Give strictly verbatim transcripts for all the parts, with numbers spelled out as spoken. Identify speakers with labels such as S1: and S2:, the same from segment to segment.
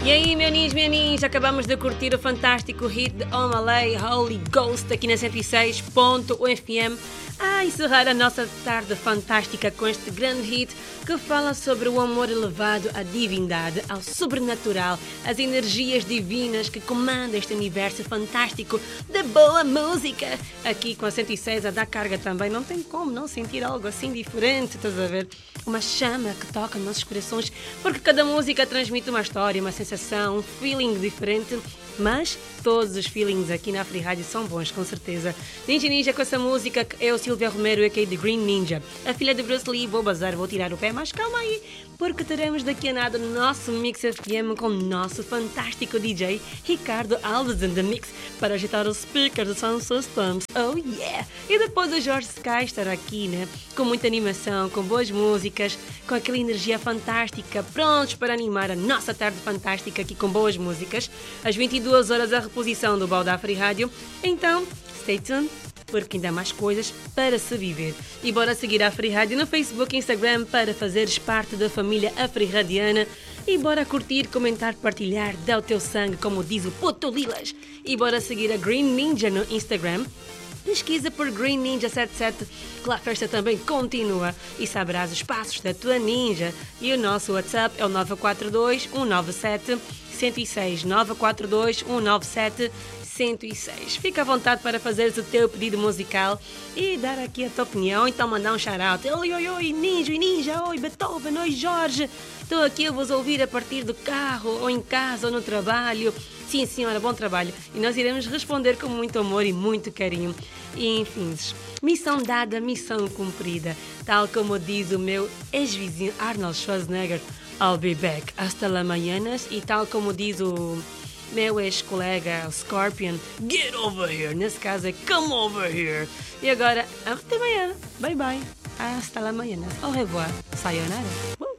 S1: E aí, meu ninja, minha ninja, acabamos de curtir o fantástico hit de Omalay, Holy Ghost, aqui na cento e seis ponto um F M, a encerrar a nossa tarde fantástica com este grande hit que fala sobre o amor elevado à divindade, ao sobrenatural, às energias divinas que comandam este universo fantástico de boa música. Aqui com a cento e seis a dar carga também, não tem como não sentir algo assim diferente, estás a ver? Uma chama que toca nos nossos corações, porque cada música transmite uma história, uma sensação, um feeling diferente. Mas todos os feelings aqui na Free Rádio são bons, com certeza. Ninja Ninja com essa música, é o Silvia Romero, a.k.a. The Green Ninja. A filha de Bruce Lee, vou bazar, vou tirar o pé, mas calma aí, porque teremos daqui a nada o nosso Mix F M com o nosso fantástico D J Ricardo Alves in the Mix, para agitar os speakers do Sound Systems. Oh yeah! E depois o Jorge Sky estará aqui, né? Com muita animação, com boas músicas, com aquela energia fantástica, prontos para animar a nossa tarde fantástica aqui com boas músicas. Às vinte e duas horas a reposição do Balda Free Rádio. Então, stay tuned, porque ainda há mais coisas para se viver. E bora seguir a Free Rádio no Facebook e Instagram para fazeres parte da família afriradiana. E bora curtir, comentar, partilhar, dá o teu sangue, como diz o Puto Lilas. E bora seguir a Green Ninja no Instagram. Pesquisa por Green Ninja setenta e sete, que lá a festa também continua e saberás os passos da tua ninja. E o nosso WhatsApp é o nove quatro dois, um nove sete, um zero seis, nove quatro dois, um nove sete, um zero seis. Fica à vontade para fazeres o teu pedido musical e dar aqui a tua opinião, então mandar um shout-out. Oi, oi, oi, ninja, ninja, oi, Beethoven, oi, Jorge. Estou aqui a vos ouvir a partir do carro, ou em casa, ou no trabalho. Sim, senhora, bom trabalho. E nós iremos responder com muito amor e muito carinho. E, enfim, missão dada, missão cumprida. Tal como diz o meu ex-vizinho Arnold Schwarzenegger, I'll be back. Hasta la mañanas. E tal como diz o meu ex-colega Scorpion, get over here. Nesse caso é come over here. E agora, até amanhã. Bye, bye. Hasta la mañanas. Au revoir. Sayonara. Uh!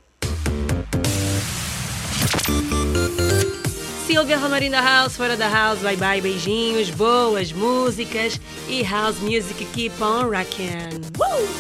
S1: Silvia Romero da House, fora da House, bye bye, beijinhos, boas músicas e House Music keep on rockin'. Woo!